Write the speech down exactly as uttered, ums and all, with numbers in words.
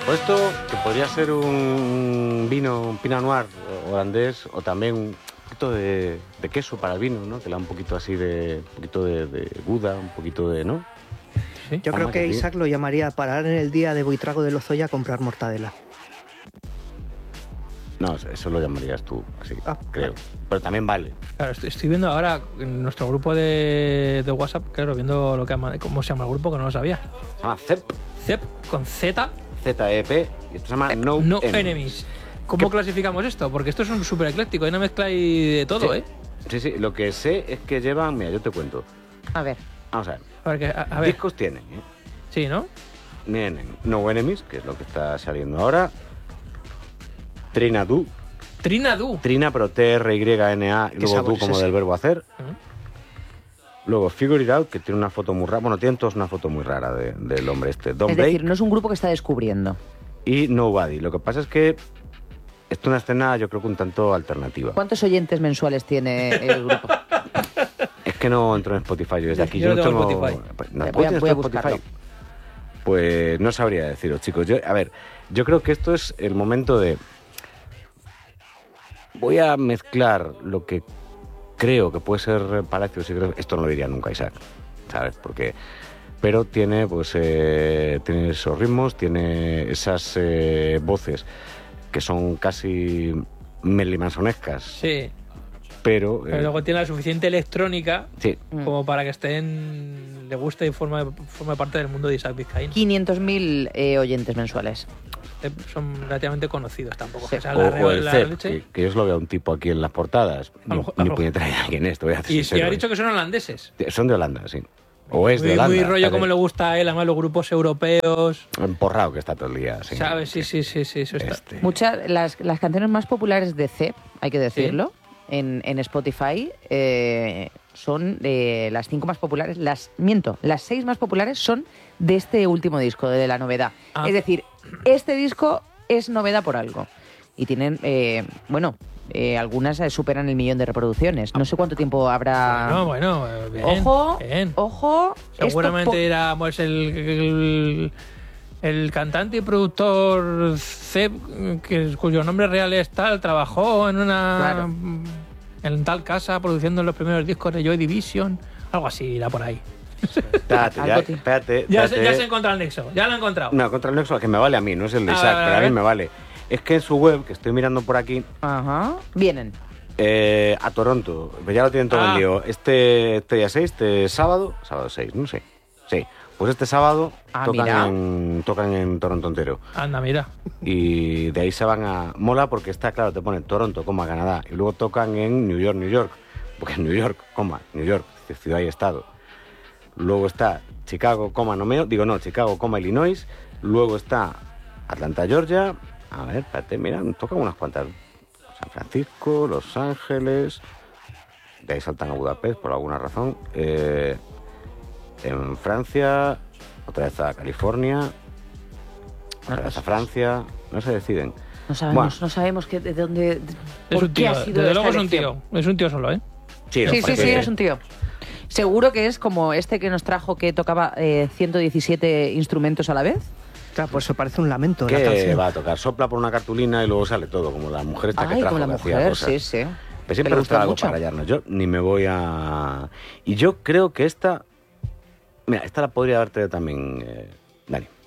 Pues esto, que podría ser un vino, un Pinot Noir holandés, o también un poquito de, de queso para el vino, ¿no? Que le da un poquito así de, un poquito de, de Gouda, un poquito de, ¿no? ¿Sí? Yo creo que Isaac lo llamaría parar en el día de Buitrago de Lozoya a comprar mortadela. No, eso lo llamarías tú, así, Ah, creo. vale. Pero también vale. Claro, estoy, estoy viendo ahora en nuestro grupo de, de WhatsApp, claro, viendo lo que ama- cómo se llama el grupo, que no lo sabía. Se llama C E P, C E P con Z, Z E P, y esto se llama No, No Enemies. Enemies. ¿Cómo ¿Qué? clasificamos esto? Porque esto es un súper ecléctico, hay una mezcla ahí de todo, Sí. ¿eh? Sí, sí, lo que sé es que llevan, mira, yo te cuento. A ver. Vamos a ver. A ver, que- a, a ver. Discos tienen, ¿eh? Sí, ¿no? Tienen No Enemies, que es lo que está saliendo ahora. Trinadu, Trinadu. Trina, pero T R Y N A, y ¿Qué luego sabor tú es como ese? del verbo hacer. Ujú. Luego Figure It Out, que tiene una foto muy rara. Bueno, tienen todos una foto muy rara de- del hombre este. Don Es Blake decir, no es un grupo que está descubriendo. y Nobody. Lo que pasa es que esto es una escena, yo creo que un tanto alternativa. ¿Cuántos oyentes mensuales tiene el grupo? Es que no entro en Spotify yo desde aquí. Yo Yo, no no tengo tengo. Spotify. Pues, ¿no Voy a- tienes voy a tú Spotify? buscarlo. Pues no sabría deciros, chicos. Yo, a ver, yo creo que esto es el momento de. Voy a mezclar lo que creo que puede ser Palacios y creo esto no lo diría nunca Isaac, ¿sabes? Porque pero tiene pues eh, tiene esos ritmos, tiene esas eh, voces que son casi melimansonescas, Sí. pero, eh, Pero luego tiene la suficiente electrónica sí, Mm. como para que estén, le guste y forme, forme parte del mundo de Isaac Vizcaín. quinientos mil eh, oyentes mensuales. Eh, Son relativamente conocidos tampoco. Sí. O sea, o, la, o el la C E P, leche. que, que yo os lo veo a un tipo aquí en las portadas, A lo ni, mejor- a ni lo- puñetera idea quién es, te voy a decir Y, y sincero, ha ¿eh? dicho que son holandeses. Son de Holanda, sí. O es de Muy, Holanda. muy rollo está como de- le gusta a él, además los grupos europeos. Emporrado que está todo el día. Sí, ¿Sabes? Sí, sí, sí, sí. Eso está. Este. Muchas, las, las canciones más populares de C E P, hay que decirlo, en, en Spotify eh, son eh, las cinco más populares, las miento, las seis más populares son de este último disco, de la novedad. Ah. Es decir, este disco es novedad por algo. Y tienen, eh, bueno, eh, algunas eh, superan el millón de reproducciones. No sé cuánto tiempo habrá... No, bueno, eh, bien. ojo, bien. ojo. esto Seguramente po- era pues, el, el, el cantante y productor C E P, que, cuyo nombre real es tal, trabajó en una Claro. en tal casa produciendo los primeros discos de Joy Division, algo así irá por ahí. Espérate, ya, Algo ti- espérate, Ya se, espérate. ya se ha encontrado el nexo, ya lo he encontrado. No, contra el Nexo, que me vale a mí, no es el de Ah, Isaac, vale, pero a vale. mí me vale. Es que en su web, que estoy mirando por aquí, Ajá. Vienen. eh, a Toronto, pues ya lo tienen todo Ah. vendido. Este, este día seis, este sábado, sábado seis, no sé. Sí, pues este sábado Ah, tocan, mira. en, tocan en Toronto entero. Anda, mira. Y de ahí se van a... Mola porque está, claro, te ponen Toronto, coma, Canadá. Y luego tocan en New York, New York. Porque en New York, coma, New York, ciudad y estado. Luego está Chicago, coma, Nomeo. Digo, no, Chicago, coma, Illinois. Luego está Atlanta, Georgia. A ver, espérate, mira, tocan unas cuantas. San Francisco, Los Ángeles. De ahí saltan a Budapest por alguna razón. Eh, en Francia, otra vez a California. Otra vez a Francia. No se deciden. No sabemos, Bueno. no sabemos qué, de dónde... Es ¿Por un qué tío, ha sido desde esta luego es un elección? tío, es un tío solo, ¿eh? Sí, Sí, sí, parece- sí, es un tío. Seguro que es como este que nos trajo que tocaba eh, ciento diecisiete instrumentos a la vez. Claro, pues eso parece un lamento la ¿Qué canción. va a tocar? Sopla por una cartulina y luego sale todo, como la mujer esta que Ay, trajo como la que hacía mujer, cosas. sí, sí. Pero Que siempre le nos gustó trae algo mucho. para rayarnos. Yo ni me voy a... Y yo creo que esta... Mira, esta la podría haber traído también... Eh, Dani.